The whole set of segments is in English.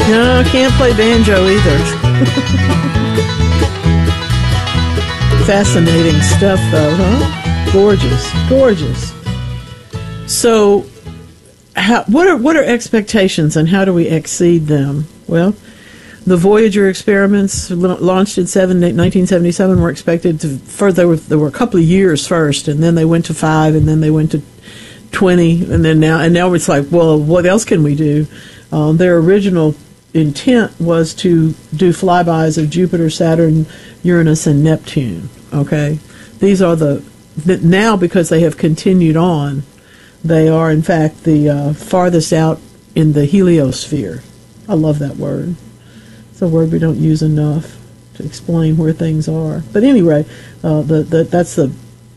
No, can't play banjo either. Fascinating stuff, though, huh? Gorgeous, gorgeous. So, what are expectations, and how do we exceed them? Well, the Voyager experiments launched in 1977 were expected to there were a couple of years first, and then they went to 5, and then they went to 20, and now it's like, well, what else can we do? Their original intent was to do flybys of Jupiter, Saturn, Uranus, and Neptune. Okay, these are now, because they have continued on, they are in fact the farthest out in the heliosphere. I love that word. It's a word we don't use enough to explain where things are. But anyway, that's the.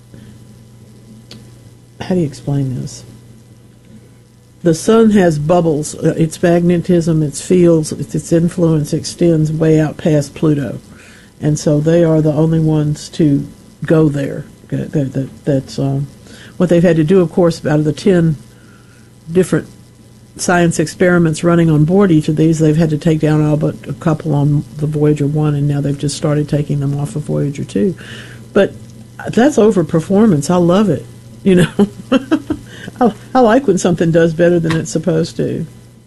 How do you explain this? The sun has bubbles. Its magnetism, its fields, its influence extends way out past Pluto. And so they are the only ones to go there. That's what they've had to do, of course, out of the 10 different science experiments running on board each of these, they've had to take down all but a couple on the Voyager 1, and now they've just started taking them off of Voyager 2. But that's overperformance. I love it. You know, I like when something does better than it's supposed to.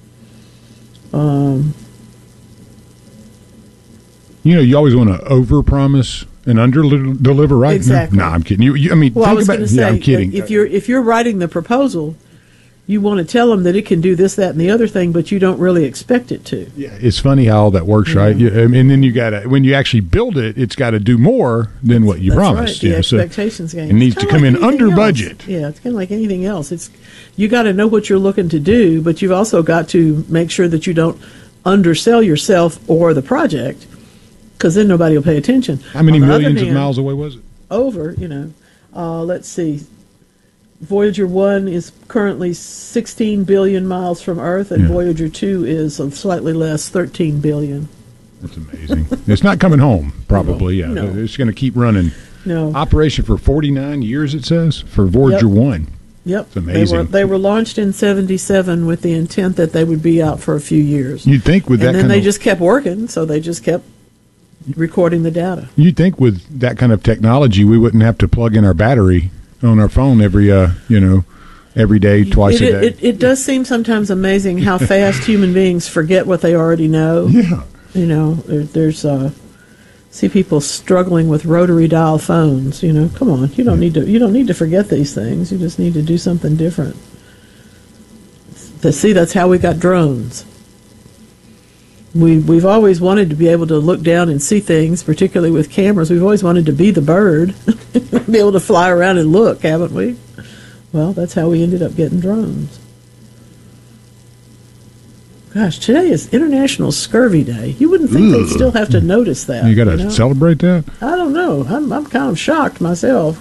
You always want to overpromise and underdeliver, right? Exactly. No, I'm kidding. I mean, well, think I was about. Say, I'm kidding. If you're writing the proposal, you want to tell them that it can do this, that, and the other thing, but you don't really expect it to. Yeah, it's funny how all that works, right? And then you got to, when you actually build it, it's got to do more than what you promised. Right. The expectations game. It needs to come in under budget. Yeah, it's kind of like anything else. You got to know what you're looking to do, but you've also got to make sure that you don't undersell yourself or the project, because then nobody will pay attention. How many millions of miles away was it? Let's see. Voyager 1 is currently 16 billion miles from Earth, and Voyager 2 is slightly less, 13 billion. That's amazing. It's not coming home, probably. No. It's going to keep running. No. Operation for 49 years, it says, for Voyager 1. Yep. It's amazing. They were launched in 77 with the intent that they would be out for a few years. You'd think with that kind of... And then they just kept working, so they just kept recording the data. You'd think with that kind of technology, we wouldn't have to plug in our battery on our phone every day, twice a day. It does seem sometimes amazing how fast human beings forget what they already know. Yeah. There's see people struggling with rotary dial phones. Come on, you don't need to forget these things. You just need to do something different. That's how we got drones. We've always wanted to be able to look down and see things, particularly with cameras. We've always wanted to be the bird, be able to fly around and look, haven't we? Well, that's how we ended up getting drones. Gosh, today is International Scurvy Day. You wouldn't think they'd still have to notice that. You got to celebrate that? I don't know. I'm kind of shocked myself.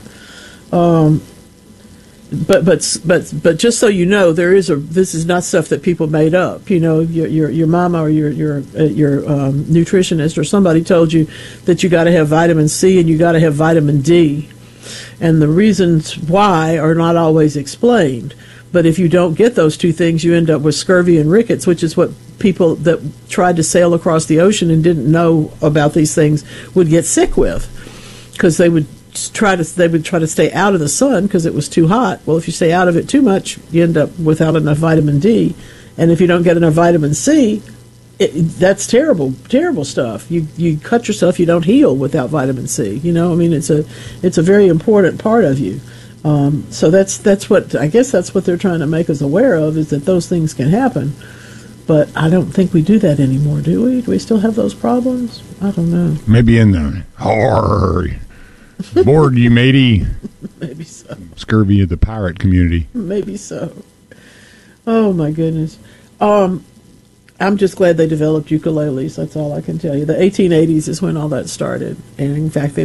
But just so you know, this is not stuff that people made up. Your mama or your nutritionist or somebody told you that you got to have vitamin C and you got to have vitamin D, and the reasons why are not always explained. But if you don't get those two things, you end up with scurvy and rickets, which is what people that tried to sail across the ocean and didn't know about these things would get sick with, because they would try to stay out of the sun because it was too hot. Well, if you stay out of it too much, you end up without enough vitamin D, and if you don't get enough vitamin C, that's terrible stuff. You cut yourself, you don't heal without vitamin C. It's a very important part of you. So that's what I guess that's what they're trying to make us aware of, is that those things can happen. But I don't think we do that anymore, do we? Do we still have those problems? I don't know. Maybe in the bored you matey. Maybe so. Scurvy of the pirate community. Maybe so. Oh my goodness. I'm just glad they developed ukuleles. That's all I can tell you. The 1880s is when all that started, and in fact,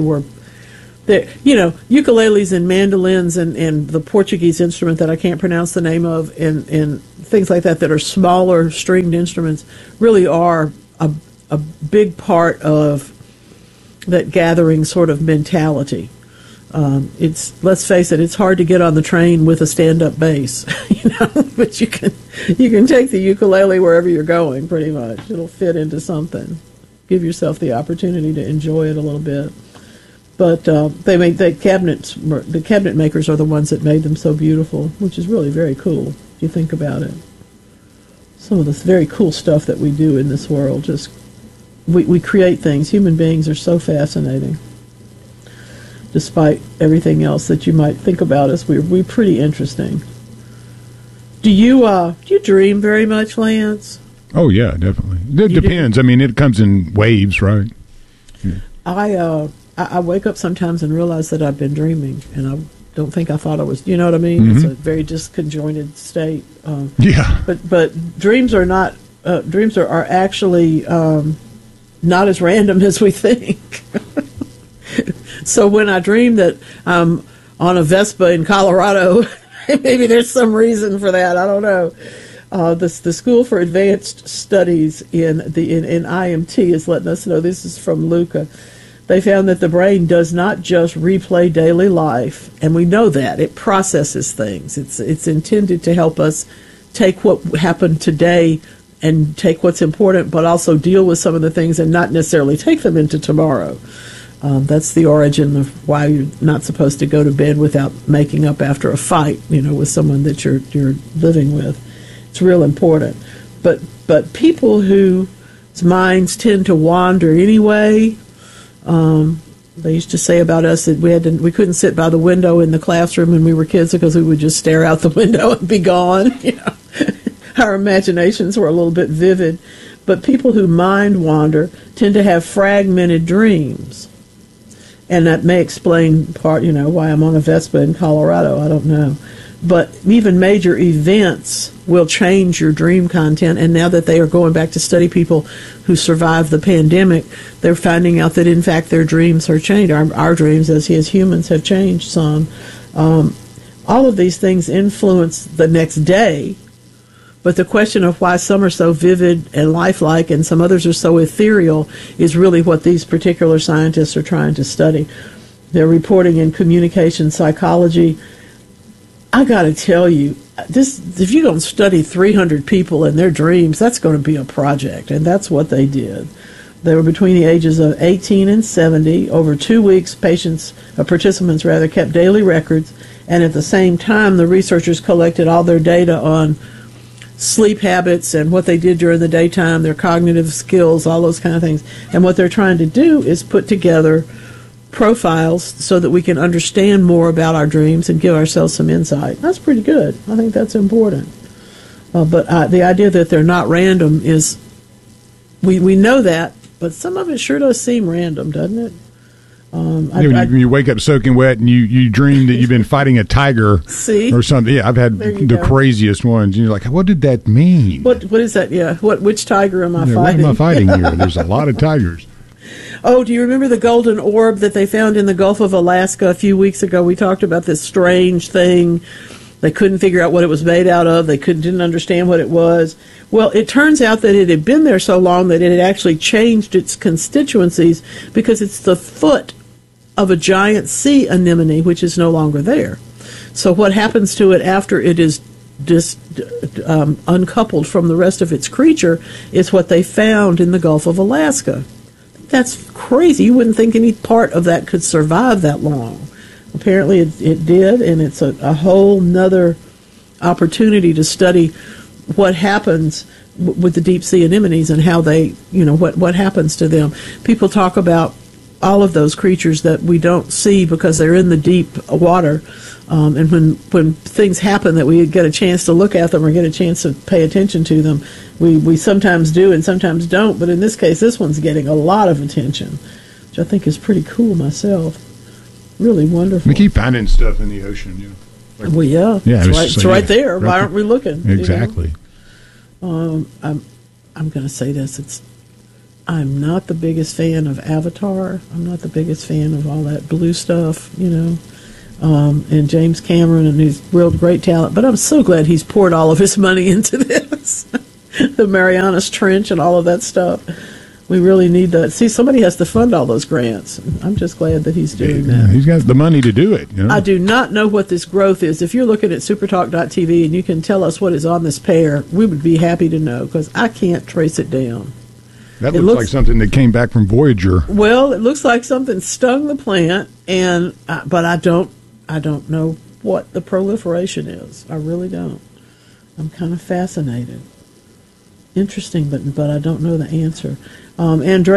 ukuleles and mandolins and the Portuguese instrument that I can't pronounce the name of, and things like that are smaller stringed instruments, really are a big part of that gathering sort of mentality. It's, let's face it, it's hard to get on the train with a stand-up bass, but you can take the ukulele wherever you're going. Pretty much, it'll fit into something. Give yourself the opportunity to enjoy it a little bit. But the cabinet makers are the ones that made them so beautiful, which is really very cool if you think about it. Some of this very cool stuff that we do in this world, just we create things. Human beings are so fascinating. Despite everything else that you might think about us, we're pretty interesting. Do you dream very much, Lance? Oh yeah, definitely. It depends. I mean, it comes in waves, right? Yeah. I wake up sometimes and realize that I've been dreaming, and I don't think I thought I was. You know what I mean? Mm-hmm. It's a very disconjointed state. Yeah. But dreams are not. Dreams are actually not as random as we think. So when I dream that I'm on a Vespa in Colorado, maybe there's some reason for that. I don't know. The School for Advanced Studies in IMT is letting us know. This is from Luca. They found that the brain does not just replay daily life, and we know that it processes things. It's intended to help us take what happened today and take what's important, but also deal with some of the things and not necessarily take them into tomorrow. That's the origin of why you're not supposed to go to bed without making up after a fight, with someone that you're living with. It's real important. But people whose minds tend to wander anyway, they used to say about us that we couldn't sit by the window in the classroom when we were kids because we would just stare out the window and be gone. Our imaginations were a little bit vivid. But people who mind wander tend to have fragmented dreams. And that may explain part, why I'm on a Vespa in Colorado. I don't know. But even major events will change your dream content. And now that they are going back to study people who survived the pandemic, they're finding out that, in fact, their dreams are changed. Our dreams as humans have changed some. All of these things influence the next day. But the question of why some are so vivid and lifelike and some others are so ethereal is really what these particular scientists are trying to study. They're reporting in Communication Psychology. I got to tell you, if you don't study 300 people and their dreams, that's going to be a project, and that's what they did. They were between the ages of 18 and 70. Over 2 weeks, participants kept daily records, and at the same time, the researchers collected all their data on sleep habits and what they did during the daytime, their cognitive skills, all those kind of things. And what they're trying to do is put together profiles so that we can understand more about our dreams and give ourselves some insight. That's pretty good. I think that's important. But the idea that they're not random is, we know that, but some of it sure does seem random, doesn't it? When you wake up soaking wet and you dream that you've been fighting a tiger or something. Yeah, I've had the craziest ones. And you're like, what did that mean? What is that? Yeah, which tiger am I fighting? What am I fighting here? There's a lot of tigers. Oh, do you remember the golden orb that they found in the Gulf of Alaska a few weeks ago? We talked about this strange thing. They couldn't figure out what it was made out of. They didn't understand what it was. Well, it turns out that it had been there so long that it had actually changed its constituencies because it's the foot of a giant sea anemone, which is no longer there. So what happens to it after it is uncoupled from the rest of its creature is what they found in the Gulf of Alaska. That's crazy. You wouldn't think any part of that could survive that long. Apparently it did, and it's a whole nother opportunity to study what happens with the deep sea anemones and how they, what happens to them. People talk about all of those creatures that we don't see because they're in the deep water. And when things happen that we get a chance to look at them or get a chance to pay attention to them, we sometimes do and sometimes don't. But in this case, this one's getting a lot of attention, which I think is pretty cool myself. Really wonderful. We keep finding stuff in the ocean. Well, yeah. It's right there. Why aren't we looking? Exactly. I'm going to say this. I'm not the biggest fan of Avatar. I'm not the biggest fan of all that blue stuff, and James Cameron and his real great talent. But I'm so glad he's poured all of his money into this, the Marianas Trench and all of that stuff. We really need that. See, somebody has to fund all those grants. I'm just glad that he's doing that. He's got the money to do it. You know? I do not know what this growth is. If you're looking at supertalk.tv and you can tell us what is on this pear, we would be happy to know, because I can't trace it down. That looks like something that came back from Voyager. Well, it looks like something stung the plant, but I don't know what the proliferation is. I really don't. I'm kind of fascinated. Interesting, but I don't know the answer. Andrea